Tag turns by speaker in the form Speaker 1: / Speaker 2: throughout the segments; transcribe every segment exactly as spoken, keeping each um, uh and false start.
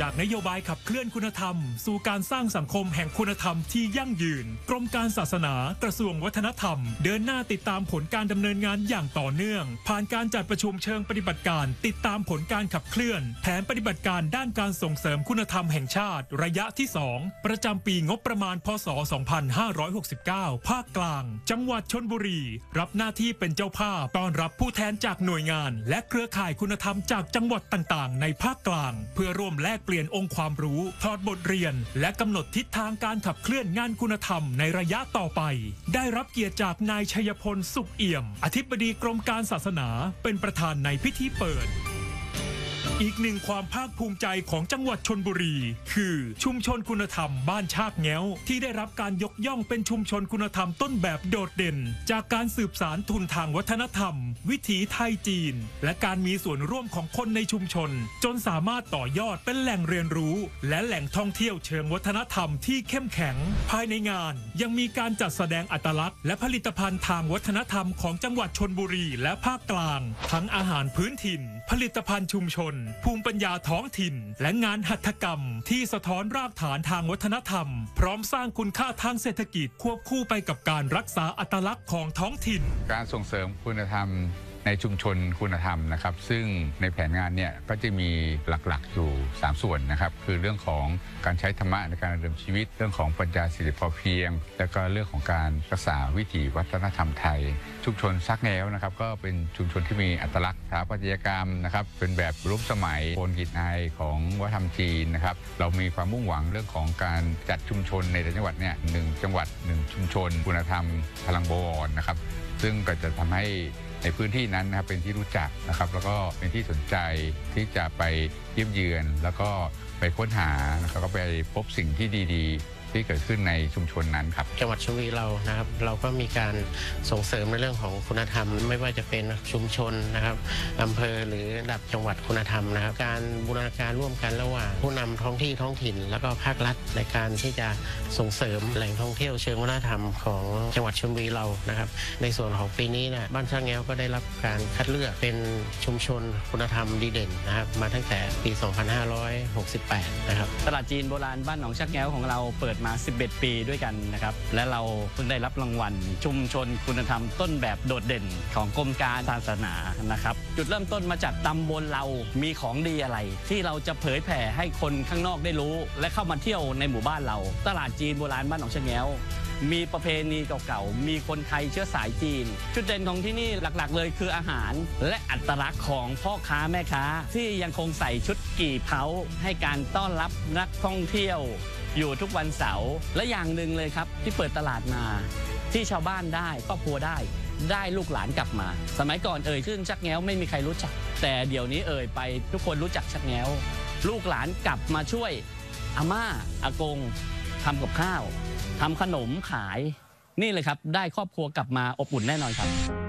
Speaker 1: จากนโยบายขับเคลื่อนคุณธรรมสู่การสร้างสังคมแห่งคุณธรรมที่ยั่งยืนกรมการศาสนากระทรวงวัฒนธรรมเดินหน้าติดตามผลการดำเนินงานอย่างต่อเนื่องผ่านการจัดประชุมเชิงปฏิบัติการติดตามผลการขับเคลื่อนแผนปฏิบัติการด้านการส่งเสริมคุณธรรมแห่งชาติระยะที่สองประจำปีงบประมาณพ.ศ. สองพันห้าร้อยหกสิบเก้าภาคกลางจังหวัดชลบุรีรับหน้าที่เป็นเจ้าภาพต้อนรับผู้แทนจากหน่วยงานและเครือข่ายคุณธรรมจากจังหวัดต่างๆในภาคกลางเพื่อร่วมแลกเปลี่ยนองค์ความรู้ถอดบทเรียนและกำหนดทิศทางการขับเคลื่อนงานคุณธรรมในระยะต่อไปได้รับเกียรติจากนายชัยพลสุขเอี่ยมอธิบดีกรมการศาสนาเป็นประธานในพิธีเปิดอีกหนึ่งความภาคภูมิใจของจังหวัดชลบุรีคือชุมชนคุณธรรมบ้านชากแง้วที่ได้รับการยกย่องเป็นชุมชนคุณธรรมต้นแบบโดดเด่นจากการสืบสานทุนทางวัฒนธรรมวิถีไทยจีนและการมีส่วนร่วมของคนในชุมชนจนสามารถต่อยอดเป็นแหล่งเรียนรู้และแหล่งท่องเที่ยวเชิงวัฒนธรรมที่เข้มแข็งภายในงานยังมีการจัดแสดงอัตลักษณ์และผลิตภัณฑ์ทางวัฒนธรรมของจังหวัดชลบุรีและภาคกลางทั้งอาหารพื้นถิ่นผลิตภัณฑ์ชุมชนภูมิปัญญาท้องถิ่นและงานหัตถกรรมที่สะท้อนรากฐานทางวัฒนธรรมพร้อมสร้างคุณค่าทางเศรษฐกิจควบคู่ไปกับการรักษาอัตลักษณ์ของท้องถิ่น
Speaker 2: การส่งเสริมคุณธรรมในชุมชนคุณธรรมนะครับซึ่งในแผนงานเนี่ยก็จะมีหลักๆอยู่สามส่วนนะครับคือเรื่องของการใช้ธรรมะในการดำเนินชีวิตเรื่องของปัญญาเศรษฐกิจพอเพียงและก็เรื่องของการรักษาวิถีวัฒนธรรมไทยชุมชนซักแง้วนะครับก็เป็นชุมชนที่มีอัตลักษณ์สถาปัตยกรรมนะครับเป็นแบบร่วมสมัยโอนกิจไอของวัฒนธรรมจีนนะครับเรามีความมุ่งหวังเรื่องของการจัดชุมชนในแต่จังหวัดเนี่ยหนึ่งจังหวัดหนึ่งชุมชนคุณธรรมพลังบวรนะครับซึ่งก็จะทำให้ในพื้นที่นั้นนะครับเป็นที่รู้จักนะครับแล้วก็เป็นที่สนใจที่จะไปเยี่ยมเยือนแล้วก็ไปค้นหานะครับก็ไปพบสิ่งที่ดีๆที่เกิดขึ้นในชุมชนนั้นครับ
Speaker 3: จังหวัดชลบุรีเรานะครับเราก็มีการส่งเสริมในเรื่องของคุณธรรมไม่ว่าจะเป็นชุมชนนะครับอำเภอหรือระดับจังหวัดคุณธรรมนะครับการบูรณาการร่วมกันระหว่างผู้นำท้องที่ท้องถิ่นแล้วก็ภาครัฐในการที่จะส่งเสริมแหล่งท่องเที่ยวเชิงวัฒนธรรมของจังหวัดชลบุรีเรานะครับในส่วนของปีนี้นะบ้านชากแง้วก็ได้รับการคัดเลือกเป็นชุมชนคุณธรรมดีเด่นนะครับมาตั้งแต่ปีสองพันห้าร้อยหกสิบแปดนะครับ
Speaker 4: ตลาดจีนโบราณบ้านหนองชากแง้วของเราเปิดมาสิบเอ็ดปีด้วยกันนะครับและเราเพิ่งได้รับรางวัลชุมชนคุณธรรมต้นแบบโดดเด่นของกรมการศาสนานะครับจุดเริ่มต้นมาจากตำบลเรามีของดีอะไรที่เราจะเผยแผ่ให้คนข้างนอกได้รู้และเข้ามาเที่ยวในหมู่บ้านเราตลาดจีนโบราณบ้านหนองชากแง้วมีประเพณีเก่าๆมีคนไทยเชื้อสายจีนจุดเด่นของที่นี่หลักๆเลยคืออาหารและอัตลักษณ์ของพ่อค้าแม่ค้าที่ยังคงใส่ชุดกี่เผาให้การต้อนรับนักท่องเที่ยวอยู่ทุกวันเสาร์และอย่างหนึ่งเลยครับที่เปิดตลาดมาที่ชาวบ้านได้ครอบครัวได้ได้ลูกหลานกลับมาสมัยก่อนเอ่ยขึ้นชักแง้วไม่มีใครรู้จักแต่เดี๋ยวนี้เอ่ยไปทุกคนรู้จักชักแง้วลูกหลานกลับมาช่วยอาม่าอากงทำกับข้าวทำขนมขายนี่เลยครับได้ครอบครัวกลับมาอบอุ่นแน่นอนครับ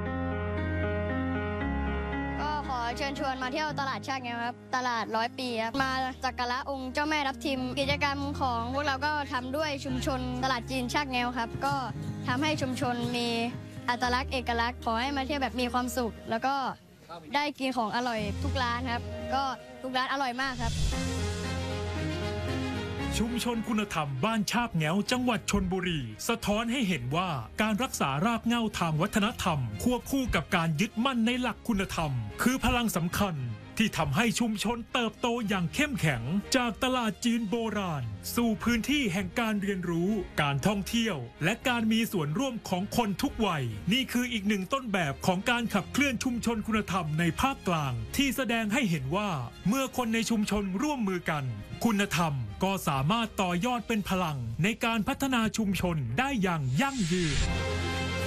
Speaker 5: เชิญชวนมาเที่ยวตลาดชากแง้วครับตลาดร้อยปีครับมาสักการะองค์เจ้าแม่ทับทิมกิจกรรมของพวกเราก็ทำด้วยชุมชนตลาดจีนชากแง้วครับก็ทำให้ชุมชนมีอัตลักษณ์เอกลักษณ์ขอให้มาเที่ยวแบบมีความสุขแล้วก็ได้กินของอร่อยทุกร้านครับก็ทุกร้านอร่อยมากครับ
Speaker 1: ชุมชนคุณธรรมบ้านชากแง้วจังหวัดชลบุรีสะท้อนให้เห็นว่าการรักษารากเหง้าทางวัฒนธรรมควบคู่กับการยึดมั่นในหลักคุณธรรมคือพลังสำคัญที่ทำให้ชุมชนเติบโตอย่างเข้มแข็งจากตลาดจีนโบราณสู่พื้นที่แห่งการเรียนรู้การท่องเที่ยวและการมีส่วนร่วมของคนทุกวัยนี่คืออีกหนึ่งต้นแบบของการขับเคลื่อนชุมชนคุณธรรมในภาคกลางที่แสดงให้เห็นว่าเมื่อคนในชุมชนร่วมมือกันคุณธรรมก็สามารถต่อยอดเป็นพลังในการพัฒนาชุมชนได้อย่างยั่งยืน